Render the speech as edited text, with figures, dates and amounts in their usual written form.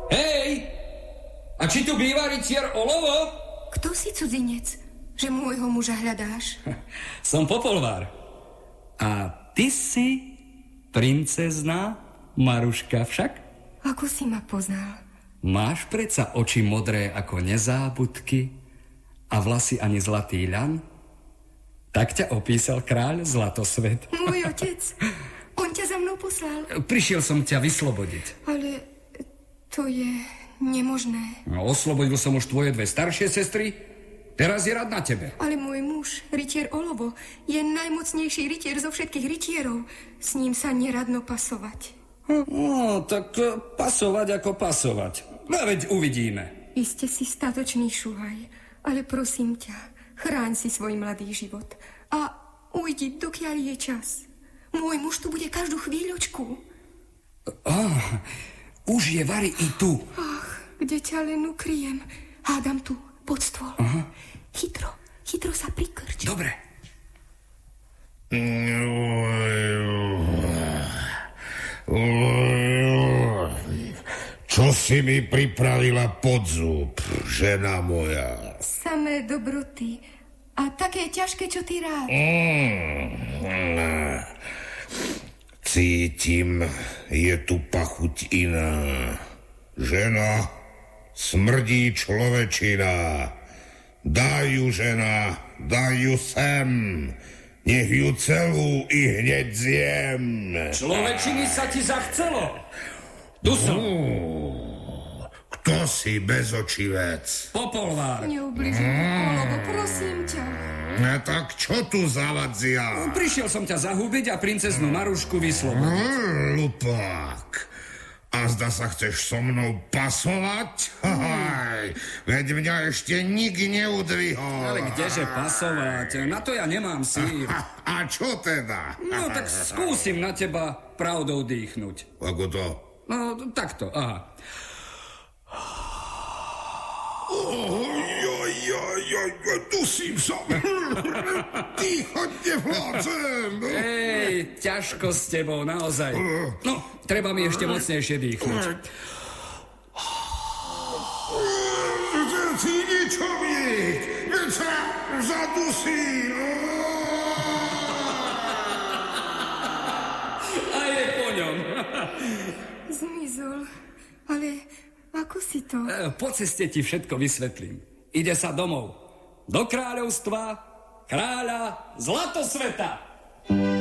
Hej! A či tu býva rytier Olovo? Kto si cudzinec, že môjho muža hľadáš? Som Popolvár. A ty si princezná Maruška však? Ako si ma poznal? Máš predsa oči modré ako nezábudky a vlasy ani zlatý ľan? Tak ťa opísal kráľ Zlatosvet. Môj otec, on ťa za mnou poslal. Prišiel som ťa vyslobodiť. Ale to je nemožné. No, oslobodil som už tvoje dve staršie sestry, teraz je rád na tebe. Ale môj muž, rytier Olovo, je najmocnejší rytier zo všetkých rytierov. S ním sa neradno pasovať. No, tak pasovať ako pasovať. No, veď uvidíme. Iste si statočný šuhaj, ale prosím ťa, chráň si svoj mladý život a ujdi, dokiaľ je čas. Môj muž tu bude každú chvíľočku. Už je Vary i tu. Ach, kde ťa len ukryjem. Hádam tu, pod stôl. Chytro sa prikrč. Dobre. Čo si mi pripravila pod zub, žena moja? Samé dobroty a také ťažké, čo ty rád. Cítim, je tu pachuť iná. Žena, smrdí človečina. Daj ju, žena, daj ju sem. Nech ju celú i hneď zjem. Človečiny sa ti zachcelo. Tu som. Kto si bezočivec? Popolvár. Neubližuj mi, Olovo, prosím ťa. Tak čo tu zavadzia? Prišiel som ťa zahubiť a princeznú Marušku vyslobodiť. Lupák. A zda sa chceš so mnou pasovať? Veď mňa ešte nik neudvihol. Ale kdeže pasovať? Na to ja nemám síl. A čo teda? No tak skúsim na teba pravdou dýchnuť. Ako to? No takto, aha. Dusím sa. Dýchať nevládzem. Ej, ťažko s tebou, naozaj. No, treba mi ešte mocnejšie dýchnuť. Si ničomník, veď sa zadusí. A je po ňom. Zmizol, ale ako si to? Po ceste ti všetko vysvetlím. Ide sa domov. Do kráľovstva kráľa Zlatosveta.